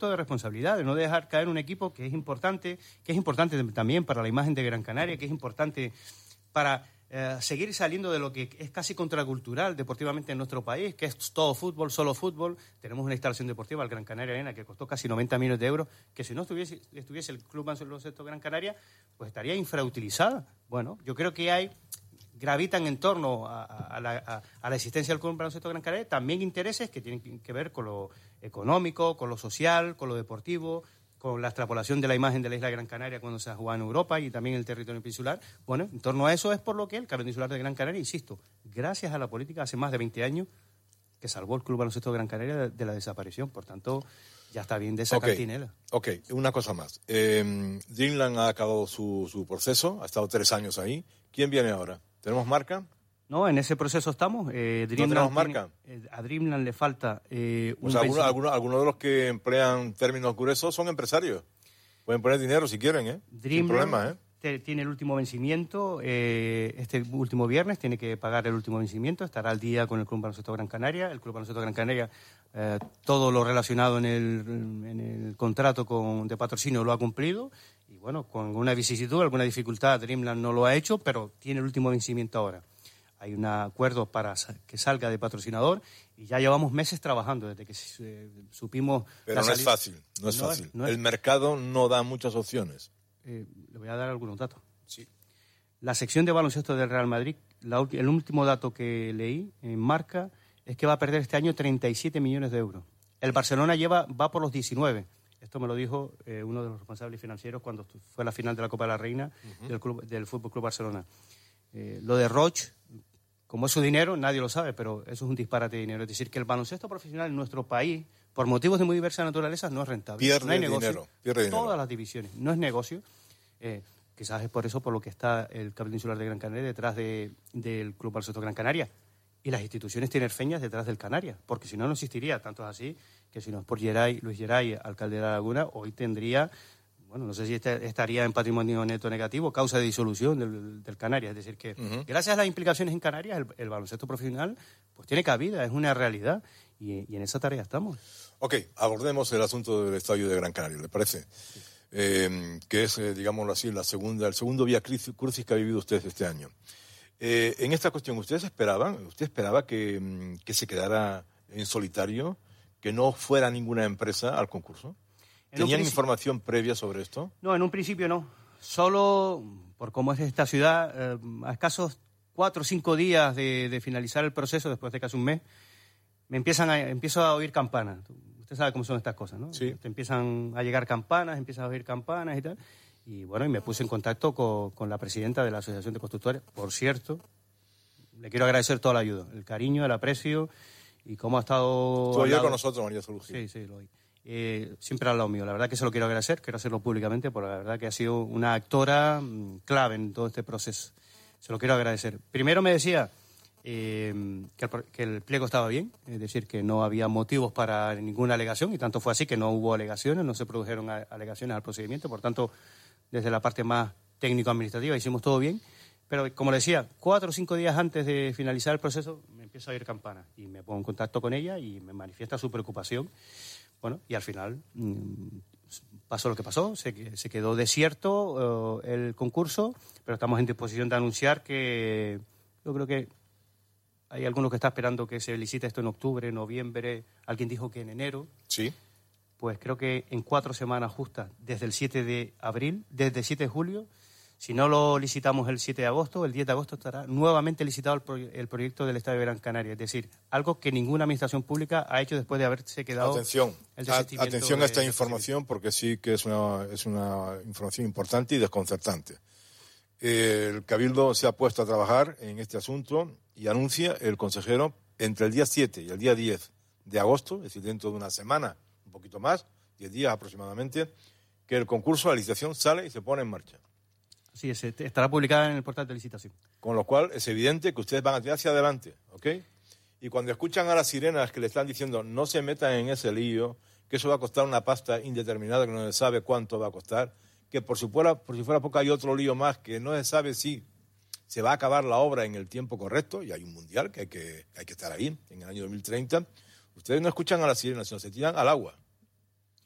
acto de responsabilidad, de no dejar caer un equipo que es importante también para la imagen de Gran Canaria, que es importante para seguir saliendo de lo que es casi contracultural deportivamente en nuestro país, que es todo fútbol, solo fútbol. Tenemos una instalación deportiva, el Gran Canaria Arena, que costó casi 90 millones de euros, que si no estuviese el Club Baloncesto Gran Canaria, pues estaría infrautilizada. Bueno, yo creo que gravitan en torno a la existencia del Club Baloncesto Gran Canaria también intereses que tienen que ver con lo económico, con lo social, con lo deportivo, con la extrapolación de la imagen de la isla de Gran Canaria cuando se ha jugado en Europa y también en el territorio peninsular. Bueno, en torno a eso es por lo que el Cabildo Insular de Gran Canaria, insisto, gracias a la política hace más de 20 años que salvó el Club Baloncesto de Gran Canaria de la desaparición. Por tanto, ya está bien de esa cantinela. Ok, una cosa más. Dreamland ha acabado su proceso, ha estado 3 años ahí. ¿Quién viene ahora? ¿Tenemos marca? No, en ese proceso estamos. ¿No tenemos marca? A Dreamland le falta algunos de los que emplean términos gruesos son empresarios. Pueden poner dinero si quieren, sin problema, tiene el último vencimiento. Este último viernes tiene que pagar el último vencimiento. Estará al día con el Club Baloncesto Gran Canaria. El Club Baloncesto Gran Canaria, todo lo relacionado en el contrato de patrocinio lo ha cumplido. Y bueno, con una vicisitud, alguna dificultad, Dreamland no lo ha hecho, pero tiene el último vencimiento ahora. Hay un acuerdo para que salga de patrocinador y ya llevamos meses trabajando desde que supimos... Pero no es fácil. El mercado no da muchas opciones. Le voy a dar algunos datos. Sí. La sección de baloncesto del Real Madrid, el último dato que leí en Marca es que va a perder este año 37 millones de euros. El Barcelona va por los 19. Esto me lo dijo uno de los responsables financieros cuando fue la final de la Copa de la Reina del Fútbol Club Barcelona. Lo de Roche, como es su dinero, nadie lo sabe, pero eso es un disparate de dinero. Es decir, que el baloncesto profesional en nuestro país, por motivos de muy diversa naturaleza, no es rentable. Pierde no hay negocio. Pierde Todas dinero. las divisiones. No es negocio. Quizás es por eso por lo que está el Cabildo Insular de Gran Canaria detrás del Club Baloncesto Gran Canaria. Y las instituciones tinerfeñas detrás del Canarias, porque si no, no existiría. Tanto es así que si no es por Luis Geray, alcalde de La Laguna, hoy tendría... Bueno, no sé si estaría en patrimonio neto negativo, causa de disolución del Canarias. Es decir, que gracias a las implicaciones en Canarias, el baloncesto profesional pues tiene cabida, es una realidad, y en esa tarea estamos. Ok, abordemos el asunto del estadio de Gran Canaria, ¿le parece? Sí. Que es, digámoslo así, el segundo vía crucis que ha vivido usted este año. En esta cuestión, ¿usted esperaba que se quedara en solitario, que no fuera ninguna empresa al concurso? ¿Tenían información previa sobre esto? No, en un principio no. Solo por cómo es esta ciudad, a escasos 4 o 5 días de finalizar el proceso, después de casi un mes, empiezo a oír campanas. Usted sabe cómo son estas cosas, ¿no? Sí. Te empiezan a llegar campanas, empiezas a oír campanas y tal. Y bueno, y me puse en contacto con la presidenta de la Asociación de Constructores. Por cierto, le quiero agradecer toda la ayuda, el cariño, el aprecio y cómo ha estado... Estuvo ayer con nosotros, María Solugil. Sí, lo oí. Siempre al lado mío. La verdad que se lo quiero agradecer, quiero hacerlo públicamente, porque la verdad que ha sido una actora clave en todo este proceso. Se lo quiero agradecer. Primero me decía que el pliego estaba bien, es decir, que no había motivos para ninguna alegación, y tanto fue así que no hubo alegaciones, no se produjeron alegaciones al procedimiento, por tanto, desde la parte más técnico-administrativa hicimos todo bien. Pero, como le decía, 4 o 5 días antes de finalizar el proceso, me empiezo a oír campanas y me pongo en contacto con ella y me manifiesta su preocupación. Bueno, y al final pasó lo que pasó, se quedó desierto el concurso, pero estamos en disposición de anunciar que yo creo que hay algunos que están esperando que se licite esto en octubre, noviembre, alguien dijo que en enero. Sí. Pues creo que en 4 semanas justas, desde el 7 de julio, si no lo licitamos el 7 de agosto, el 10 de agosto estará nuevamente licitado el proyecto del Estadio de Gran Canaria. Es decir, algo que ninguna administración pública ha hecho después de haberse quedado... Atención a esta información, porque sí que es una información importante y desconcertante. El Cabildo se ha puesto a trabajar en este asunto y anuncia el consejero entre el día 7 y el día 10 de agosto, es decir, dentro de una semana, un poquito más, 10 días aproximadamente, que el concurso, la licitación sale y se pone en marcha. Sí, estará publicada en el portal de licitación. Con lo cual es evidente que ustedes van a tirar hacia adelante, ¿ok? Y cuando escuchan a las sirenas que le están diciendo no se metan en ese lío, que eso va a costar una pasta indeterminada que no se sabe cuánto va a costar, que por si fuera poco hay otro lío más que no se sabe si se va a acabar la obra en el tiempo correcto, y hay un mundial que hay que estar ahí en el año 2030, ustedes no escuchan a las sirenas, sino se tiran al agua.